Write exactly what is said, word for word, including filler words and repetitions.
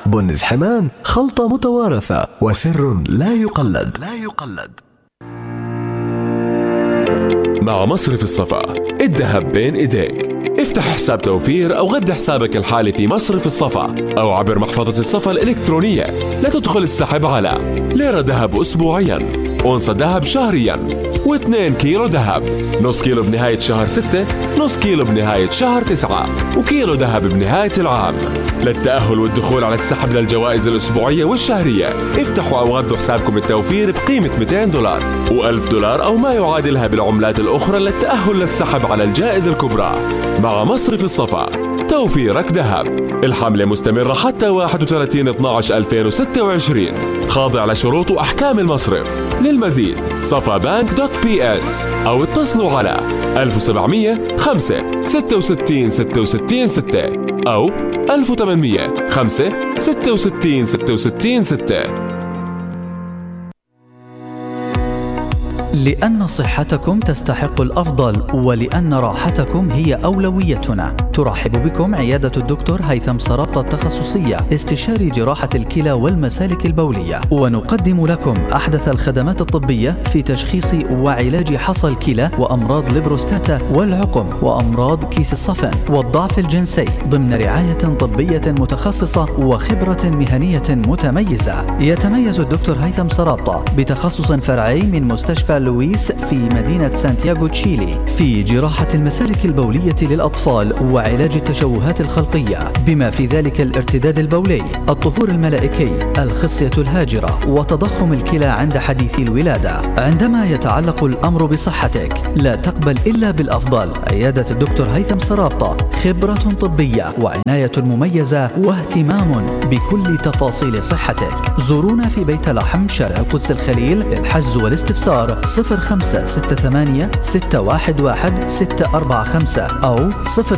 بن زحمان، خلطة متوارثة وسر لا يقلد لا يقلد. مع مصرف الصفا، الذهب بين ايديك. افتح حساب توفير أو غذي حسابك الحالي في مصرف الصفا أو عبر محفظة الصفا الإلكترونية لتدخل السحب على ليرة ذهب أسبوعيا، أونصة ذهب شهريا، واثنين كيلو ذهب، نص كيلو بنهاية شهر ستة، نص كيلو بنهاية شهر تسعة، وكيلو ذهب بنهاية العام. للتأهل والدخول على السحب للجوائز الأسبوعية والشهرية، افتحوا أو غذوا حسابكم التوفير بقيمة مئتين دولار و1000 دولار أو ما يعادلها بالعملات الأخرى للتأهل للسحب على الجائزة الكبرى. مع مصرف الصفا، توفيرك ذهب. الحملة مستمرة حتى واحد وثلاثين اثني عشر ألفين وستة وعشرين، خاضع لشروط وأحكام المصرف. للمزيد صفا بانك دوت بي اس أو اتصلوا على ألف وسبعمية خمسة ستة وستين ستة وستين ستة أو ألف وثمانمية خمسة ستة وستين ستة وستين ستة. لأن صحتكم تستحق الأفضل ولأن راحتكم هي أولويتنا، ترحب بكم عيادة الدكتور هيثم سرابطة التخصصية، استشاري جراحة الكلى والمسالك البولية، ونقدم لكم أحدث الخدمات الطبية في تشخيص وعلاج حصى الكلى وأمراض البروستاتا والعقم وأمراض كيس الصفن والضعف الجنسي ضمن رعاية طبية متخصصة وخبرة مهنية متميزة. يتميز الدكتور هيثم سرابطة بتخصص فرعي من مستشفى لويس في مدينة سانتياغو تشيلي في جراحة المسالك البولية للأطفال وعلاج التشوهات الخلقية بما في ذلك الارتداد البولي، الطهور الملائكي، الخصية الهاجرة، وتضخم الكلى عند حديث الولادة. عندما يتعلق الأمر بصحتك لا تقبل إلا بالأفضل. عيادة الدكتور هيثم سرابطة، خبرة طبية وعناية مميزة واهتمام بكل تفاصيل صحتك. زورونا في بيت لحم، شارع القدس الخليل، للحجز والاستفسار صفر خمسة ستة ثمانية ستة واحد واحد ستة أربعة خمسة أو صفر